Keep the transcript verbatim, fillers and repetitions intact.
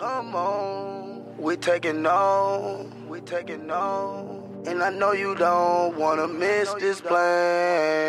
Come on, we taking on, we taking on. And I know you don't wanna miss this plane.